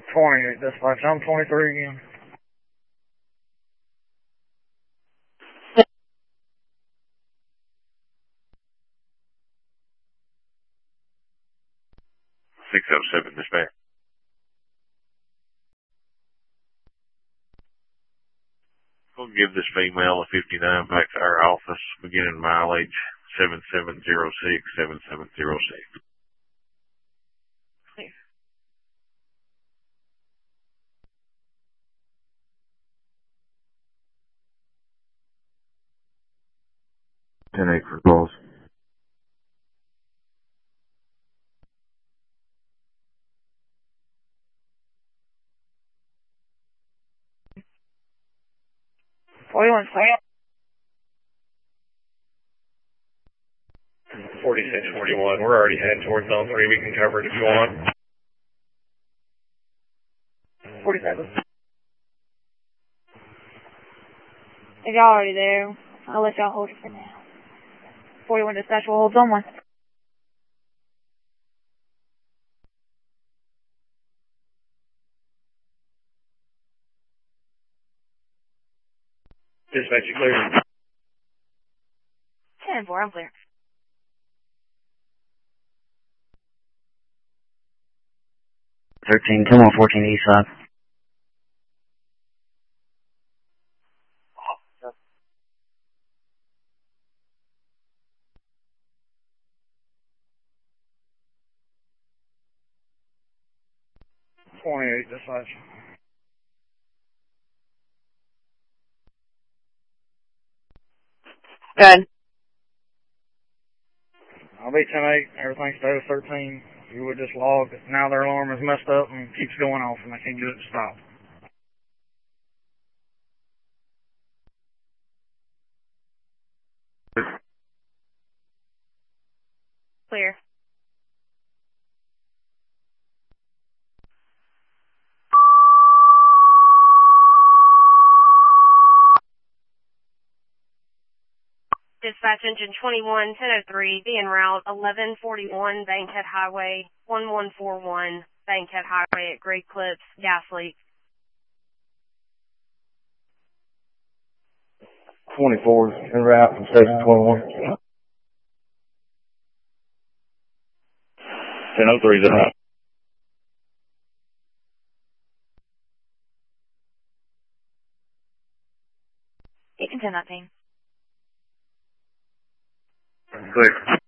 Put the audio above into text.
28 dispatch. I'm 23 again. .607 dispatch. We'll give this female a 59 back to our office, beginning mileage 7706, 7706. Clear. 10-8 for calls. .41 clear. 4641. We're already heading towards zone 3. We can cover it if you want. 47. If y'all already there, I'll let y'all hold it for now. 41 dispatch will hold zone 1. Dispatch, you clear. 10-4, I'm clear. Come on, 14 east side. Dispatch. Good. I'll be 10-8. Everything stays 13. You would just log. Now their alarm is messed up and keeps going off and I can't get it to stop. Clear. Dispatch engine 21, 1003, be en route 1141 Bankhead Highway, 1141 Bankhead Highway at Great Clips, gas leak. 24 en route from station 21. 1003 is up. You can send that thing. Clear.